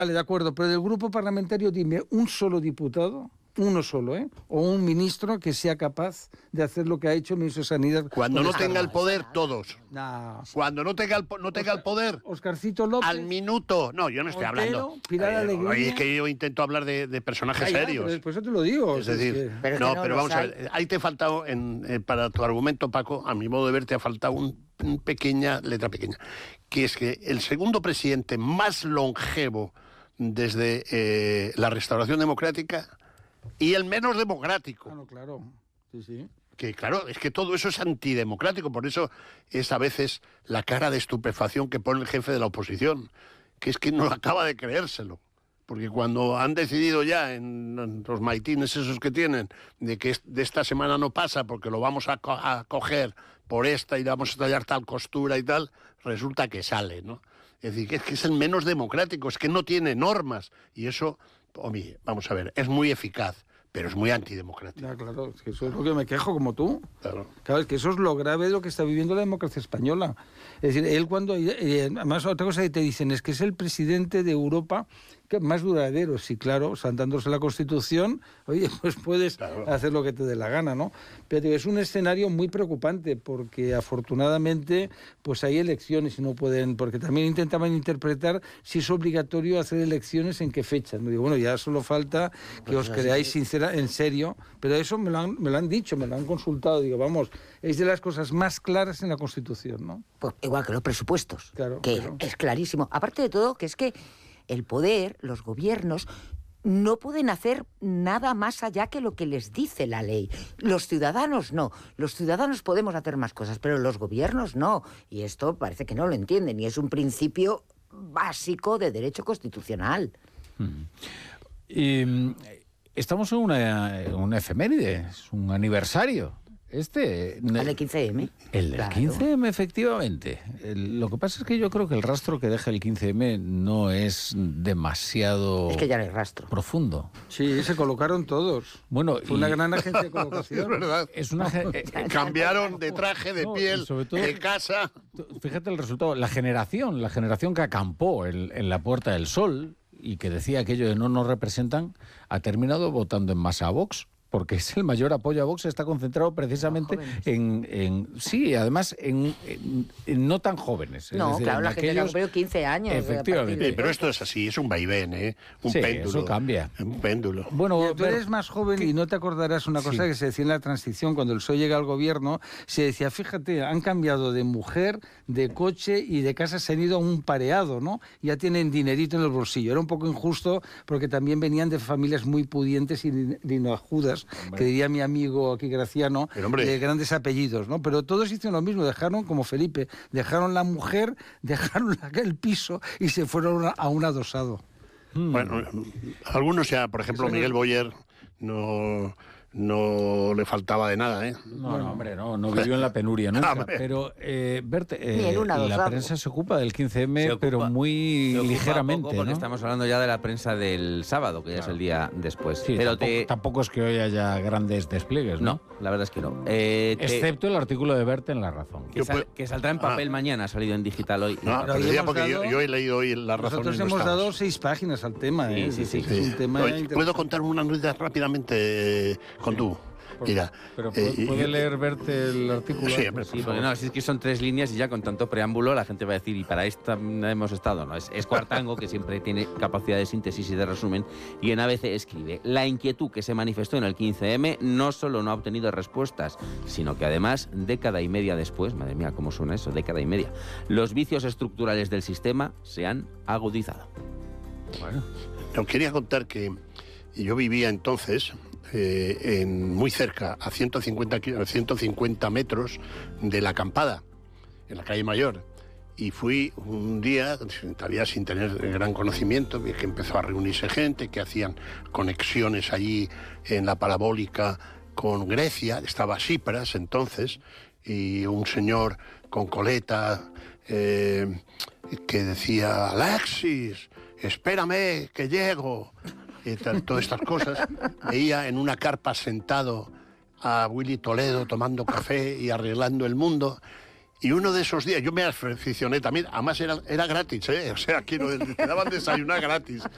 Vale, de acuerdo, pero del grupo parlamentario dime un solo diputado, uno solo, o un ministro que sea capaz de hacer lo que ha hecho el ministro de Sanidad. Cuando no tenga el poder, todos. No. Cuando no tenga el poder, Oscarcito López. al minuto. No, yo no estoy Montero, hablando. Pilar Alegría. Oye, es que yo intento hablar de personajes serios. Por eso te lo digo. Es decir, pero vamos a ver, ahí te ha faltado, para tu argumento, Paco, a mi modo de ver, te ha faltado una letra pequeña, que es que el segundo presidente más longevo desde la restauración democrática y el menos democrático. Claro. Sí. Que claro, es que todo eso es antidemocrático, por eso es a veces la cara de estupefacción que pone el jefe de la oposición, que es que no acaba de creérselo. Porque cuando han decidido ya en los maitines esos que tienen, de que de esta semana no pasa porque lo vamos a coger por esta y le vamos a tallar tal costura y tal, resulta que sale, ¿no? Es decir, que es el menos democrático, es que no tiene normas. Y eso, vamos a ver, es muy eficaz, pero es muy antidemocrático. Ya, claro, es que eso es lo que me quejo, como tú. Claro, es que eso es lo grave de lo que está viviendo la democracia española. Es decir, él cuando... además, otra cosa que te dicen es que es el presidente de Europa más duradero. Sí, claro, saltándose la Constitución, oye, pues puedes hacer lo que te dé la gana, ¿no? Pero es un escenario muy preocupante porque afortunadamente pues hay elecciones y no pueden... Porque también intentaban interpretar si es obligatorio hacer elecciones en qué fecha. ¿No? Digo, bueno, ya solo falta que os creáis en serio, pero eso me lo han dicho, me lo han consultado. Digo, vamos, es de las cosas más claras en la Constitución, ¿no? Pues igual que los presupuestos, que claro. Es clarísimo. Aparte de todo, que es que el poder, los gobiernos, no pueden hacer nada más allá que lo que les dice la ley. Los ciudadanos no. Los ciudadanos podemos hacer más cosas, pero los gobiernos no. Y esto parece que no lo entienden. Y es un principio básico de derecho constitucional. Y estamos en una efeméride, es un aniversario. El del 15M. El del 15M, efectivamente. Lo que pasa es que yo creo que el rastro que deja el 15M no es demasiado... Es que ya no hay rastro. Profundo. Sí, se colocaron todos. Bueno, fue una gran agencia de colocación. Es verdad. Cambiaron de traje, de piel, sobre todo, de casa. Fíjate el resultado. La generación que acampó en la Puerta del Sol y que decía aquello de no nos representan, ha terminado votando en masa a Vox. Porque es el mayor apoyo a Vox, está concentrado precisamente sí, además en no tan jóvenes. No, decir, claro, la gente ha cumplido 15 años. Efectivamente. Sí, pero esto es así, es un vaivén, un péndulo. Eso cambia. Un péndulo. Bueno, tú eres más joven y no te acordarás una cosa que se decía en la transición, cuando el PSOE llega al gobierno, se decía, fíjate, han cambiado de mujer, de coche y de casa, se han ido a un pareado, ¿no? Ya tienen dinerito en el bolsillo. Era un poco injusto porque también venían de familias muy pudientes y dinojudas, que diría mi amigo aquí Graciano, de grandes apellidos, ¿no? Pero todos hicieron lo mismo, dejaron, como Felipe, dejaron la mujer, dejaron el piso y se fueron a un adosado. Bueno, algunos ya, por ejemplo, Miguel Boyer no le faltaba de nada, ¿eh? No, hombre, no vivió en la penuria nunca. Pero, Berte, la prensa se ocupa del 15M, pero muy ligeramente, poco porque ¿no? estamos hablando ya de la prensa del sábado, que ya es el día después. Sí, pero tampoco es que hoy haya grandes despliegues, ¿no? No, la verdad es que no. Excepto el artículo de Berte en La Razón. Que saldrá en papel mañana, ha salido en digital hoy. No, pero decía porque yo he leído hoy La Razón. Nosotros hemos dado 6 páginas al tema. Sí. Es un tema ¿Puedo contar una anécdota rápidamente con tú? Mira, pero ¿puede leer Berte el artículo? Sí, porque no, si es que son 3 líneas y ya con tanto preámbulo la gente va a decir, y para esta hemos estado, ¿no? Es Cuartango, que siempre tiene capacidad de síntesis y de resumen, y en ABC escribe: la inquietud que se manifestó en el 15M no solo no ha obtenido respuestas, sino que además, década y media después, madre mía, ¿cómo suena eso? Década y media. Los vicios estructurales del sistema se han agudizado. Bueno, os quería contar que yo vivía entonces muy cerca, a 150 metros de la acampada, en la calle Mayor. Y fui un día, todavía sin tener gran conocimiento, que empezó a reunirse gente, que hacían conexiones allí en la parabólica con Grecia, estaba Tsipras entonces, y un señor con coleta que decía: Alexis, espérame, que llego. Y todas estas cosas. Veía en una carpa sentado a Willy Toledo tomando café y arreglando el mundo. Y uno de esos días, yo me aficioné también, además era gratis, o sea, te daban desayunar gratis.